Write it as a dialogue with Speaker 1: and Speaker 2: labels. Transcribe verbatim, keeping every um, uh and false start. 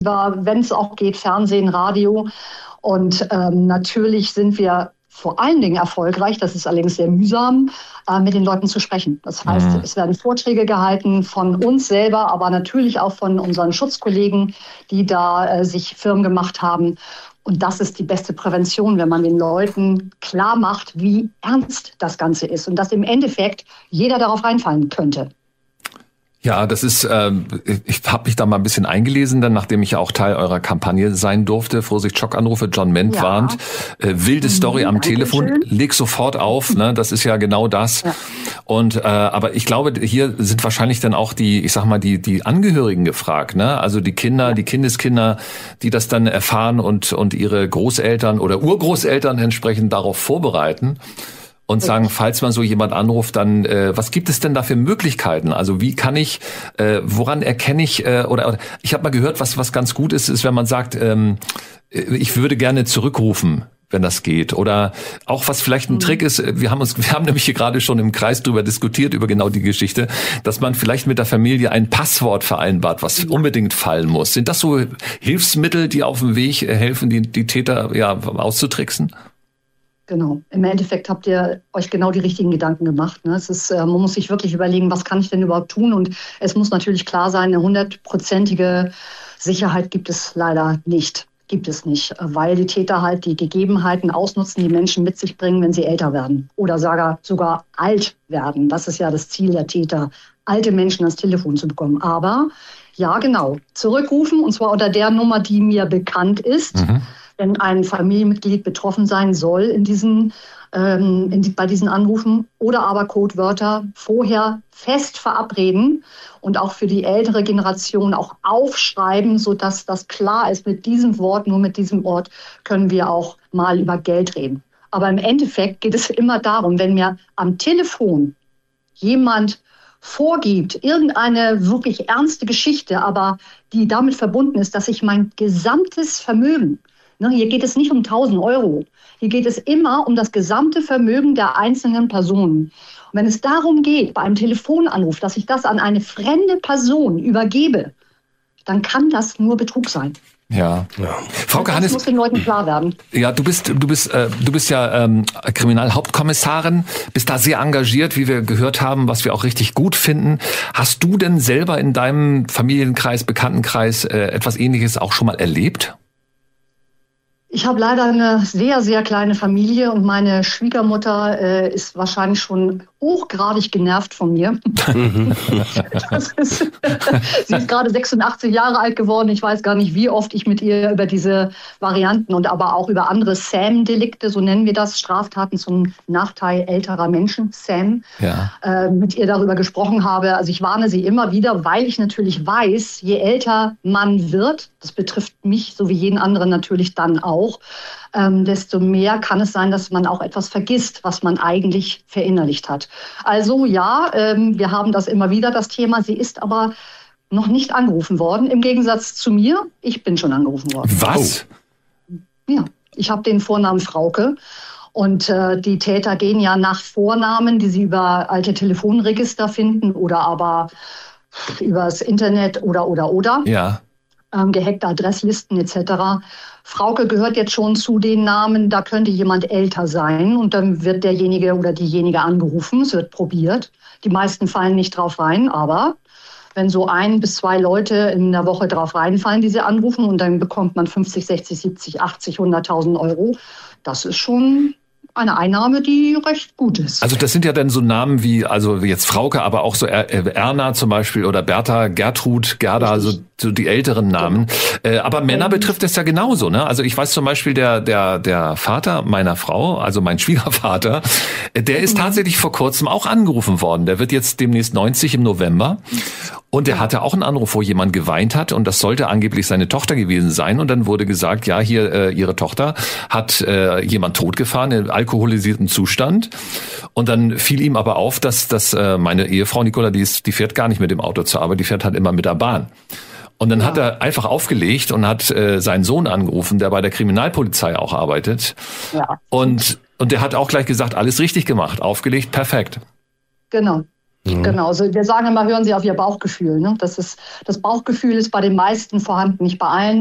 Speaker 1: wenn es auch geht, Fernsehen, Radio. Und ähm, natürlich sind wir vor allen Dingen erfolgreich, das ist allerdings sehr mühsam, äh, mit den Leuten zu sprechen. Das heißt, mhm. es werden Vorträge gehalten von uns selber, aber natürlich auch von unseren Schutzkollegen, die da äh, sich firm gemacht haben. Und das ist die beste Prävention, wenn man den Leuten klar macht, wie ernst das Ganze ist und dass im Endeffekt jeder darauf reinfallen könnte.
Speaker 2: Ja, das ist, äh, ich habe mich da mal ein bisschen eingelesen, dann nachdem ich ja auch Teil eurer Kampagne sein durfte. Vorsicht, Schockanrufe, John Ment ja. warnt. Äh, wilde Story mhm, am Telefon, schön. Leg sofort auf, ne? Das ist ja genau das. Ja. Und äh, aber ich glaube, hier sind wahrscheinlich dann auch die, ich sag mal, die die Angehörigen gefragt, ne? Also die Kinder, ja. die Kindeskinder, die das dann erfahren und und ihre Großeltern oder Urgroßeltern entsprechend darauf vorbereiten. Und sagen, falls man so jemand anruft, dann äh, was gibt es denn da für Möglichkeiten? Also wie kann ich, äh, woran erkenne ich, äh, oder, oder ich habe mal gehört, was was ganz gut ist, ist, wenn man sagt, ähm, ich würde gerne zurückrufen, wenn das geht. Oder auch was vielleicht ein mhm. Trick ist, wir haben uns, wir haben nämlich hier gerade schon im Kreis drüber diskutiert, über genau die Geschichte, dass man vielleicht mit der Familie ein Passwort vereinbart, was unbedingt fallen muss. Sind das so Hilfsmittel, die auf dem Weg helfen, die, die Täter ja auszutricksen?
Speaker 1: Genau. Im Endeffekt habt ihr euch genau die richtigen Gedanken gemacht. Ne? Es ist, man muss sich wirklich überlegen, was kann ich denn überhaupt tun? Und es muss natürlich klar sein, eine hundertprozentige Sicherheit gibt es leider nicht. Gibt es nicht, weil die Täter halt die Gegebenheiten ausnutzen, die Menschen mit sich bringen, wenn sie älter werden oder sogar, sogar alt werden. Das ist ja das Ziel der Täter, alte Menschen ans Telefon zu bekommen. Aber ja, genau, zurückrufen und zwar unter der Nummer, die mir bekannt ist. Mhm. Wenn ein Familienmitglied betroffen sein soll in diesen, ähm, in, bei diesen Anrufen oder aber Codewörter vorher fest verabreden und auch für die ältere Generation auch aufschreiben, sodass das klar ist, mit diesem Wort, nur mit diesem Ort können wir auch mal über Geld reden. Aber im Endeffekt geht es immer darum, wenn mir am Telefon jemand vorgibt, irgendeine wirklich ernste Geschichte, aber die damit verbunden ist, dass ich mein gesamtes Vermögen, hier geht es nicht um tausend Euro. Hier geht es immer um das gesamte Vermögen der einzelnen Personen. Und wenn es darum geht, bei einem Telefonanruf, dass ich das an eine fremde Person übergebe, dann kann das nur Betrug sein.
Speaker 2: Ja, ja. Frauke Hannes,
Speaker 1: das muss den Leuten klar werden.
Speaker 2: Ja, du bist, du bist, äh, du bist ja ähm, Kriminalhauptkommissarin, bist da sehr engagiert, wie wir gehört haben, was wir auch richtig gut finden. Hast du denn selber in deinem Familienkreis, Bekanntenkreis äh, etwas Ähnliches auch schon mal erlebt?
Speaker 1: Ich habe leider eine sehr, sehr kleine Familie und meine Schwiegermutter äh, ist wahrscheinlich schon hochgradig genervt von mir. Das ist, sie ist gerade sechsundachtzig Jahre alt geworden. Ich weiß gar nicht, wie oft ich mit ihr über diese Varianten und aber auch über andere Sam-Delikte, so nennen wir das, Straftaten zum Nachteil älterer Menschen, Sam, ja. äh, mit ihr darüber gesprochen habe. Also ich warne sie immer wieder, weil ich natürlich weiß, je älter man wird, das betrifft mich so wie jeden anderen natürlich dann auch, ähm, desto mehr kann es sein, dass man auch etwas vergisst, was man eigentlich verinnerlicht hat. Also ja, ähm, wir haben das immer wieder, das Thema. Sie ist aber noch nicht angerufen worden, im Gegensatz zu mir. Ich bin schon angerufen worden.
Speaker 2: Was?
Speaker 1: Ja, ich habe den Vornamen Frauke. Und äh, die Täter gehen ja nach Vornamen, die sie über alte Telefonregister finden oder aber übers Internet oder, oder, oder.
Speaker 2: Ja.
Speaker 1: Ähm, gehackte Adresslisten et cetera. Frauke gehört jetzt schon zu den Namen, da könnte jemand älter sein und dann wird derjenige oder diejenige angerufen, es wird probiert. Die meisten fallen nicht drauf rein, aber wenn so ein bis zwei Leute in der Woche drauf reinfallen, die sie anrufen und dann bekommt man fünfzig, sechzig, siebzig, achtzig, hunderttausend Euro, das ist schon eine Einnahme, die recht gut ist.
Speaker 2: Also das sind ja dann so Namen wie, also jetzt Frauke, aber auch so Erna zum Beispiel oder Bertha, Gertrud, Gerda, so, so die älteren Namen. Äh, aber Männer betrifft es ja genauso, ne? Also ich weiß zum Beispiel, der der der Vater meiner Frau, also mein Schwiegervater, der ist tatsächlich vor kurzem auch angerufen worden. Der wird jetzt demnächst neunzig im November. Und er hatte auch einen Anruf, wo jemand geweint hat und das sollte angeblich seine Tochter gewesen sein. Und dann wurde gesagt, ja, hier, äh, ihre Tochter hat äh, jemand totgefahren in alkoholisiertem Zustand. Und dann fiel ihm aber auf, dass, dass äh, meine Ehefrau Nicola, die, ist, die fährt gar nicht mit dem Auto zur Arbeit, die fährt halt immer mit der Bahn. Und dann ja. hat er einfach aufgelegt und hat äh, seinen Sohn angerufen, der bei der Kriminalpolizei auch arbeitet. Ja. Und, und der hat auch gleich gesagt, alles richtig gemacht, aufgelegt, perfekt.
Speaker 1: Genau. Mhm. Genau, also wir sagen immer, hören Sie auf Ihr Bauchgefühl. Ne? Das ist, das Bauchgefühl ist bei den meisten vorhanden, nicht bei allen.